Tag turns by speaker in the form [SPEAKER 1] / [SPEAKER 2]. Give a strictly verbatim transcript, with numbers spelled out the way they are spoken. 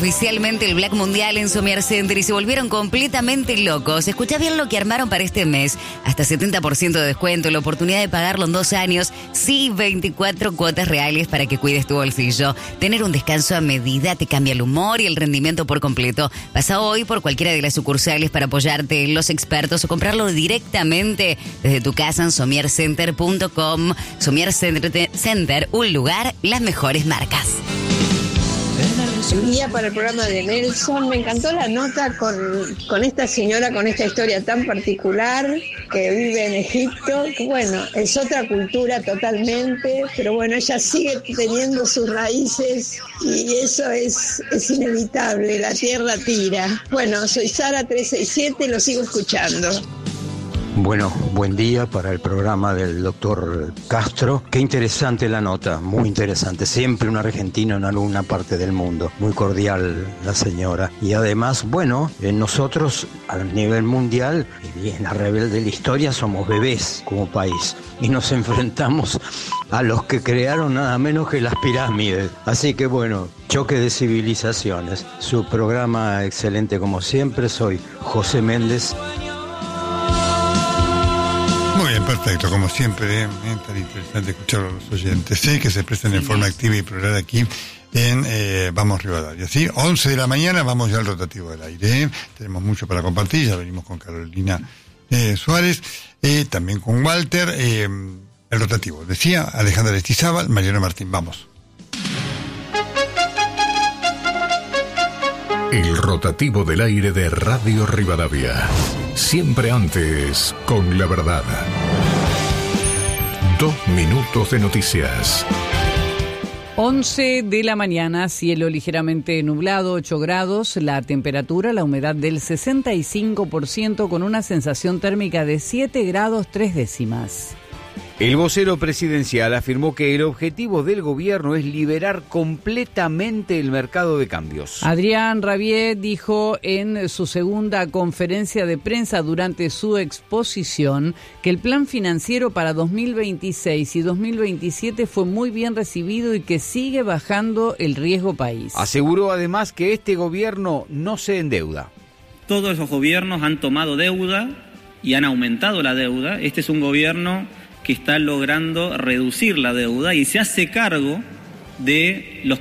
[SPEAKER 1] Oficialmente el Black Mundial en Somier Center y se volvieron completamente locos. Escuchá bien lo que armaron para este mes. Hasta setenta por ciento de descuento, la oportunidad de pagarlo en dos años, sí, veinticuatro cuotas reales para que cuides tu bolsillo. Tener un descanso a medida te cambia el humor y el rendimiento por completo. Pasa hoy por cualquiera de las sucursales para apoyarte en los expertos o comprarlo directamente desde tu casa en somier center punto com. Somier Center, un lugar, las mejores marcas.
[SPEAKER 2] El día para el programa de Nelson, me encantó la nota con, con esta señora, con esta historia tan particular que vive en Egipto, que bueno, es otra cultura totalmente, pero bueno, ella sigue teniendo sus raíces y eso es, es inevitable, la tierra tira. Bueno, soy Sara trescientos sesenta y siete y lo sigo escuchando.
[SPEAKER 3] Bueno, buen día para el programa del doctor Castro. Qué interesante la nota, muy interesante. Siempre un argentino en alguna parte del mundo. Muy cordial la señora. Y además, bueno, eh, nosotros a nivel mundial y en la Rebelde de la Historia somos bebés como país. Y nos enfrentamos a los que crearon nada menos que las pirámides. Así que bueno, choque de civilizaciones. Su programa excelente como siempre. Soy José Méndez.
[SPEAKER 4] Muy bien, perfecto, como siempre, ¿eh? Tan interesante escuchar a los oyentes, ¿sí? Que se presten en forma activa y plural aquí en eh, Vamos Rivadavia, ¿sí? once de la mañana, vamos ya al rotativo del aire, ¿eh? Tenemos mucho para compartir, ya venimos con Carolina eh, Suárez, eh, también con Walter, eh, el rotativo, decía Alejandra Estizábal, Mariana Martín, vamos.
[SPEAKER 5] El rotativo del aire de Radio Rivadavia. Siempre antes, con la verdad. Dos minutos de noticias.
[SPEAKER 6] once de la mañana, cielo ligeramente nublado, ocho grados, la temperatura, la humedad del sesenta y cinco por ciento con una sensación térmica de siete grados tres décimas.
[SPEAKER 7] El vocero presidencial afirmó que el objetivo del gobierno es liberar completamente el mercado de cambios.
[SPEAKER 6] Adrián Rabier dijo en su segunda conferencia de prensa durante su exposición que el plan financiero para dos mil veintiséis y dos mil veintisiete fue muy bien recibido y que sigue bajando el riesgo país.
[SPEAKER 7] Aseguró además que este gobierno no se endeuda.
[SPEAKER 8] Todos los gobiernos han tomado deuda y han aumentado la deuda. Este es un gobierno que está logrando reducir la deuda y se hace cargo de los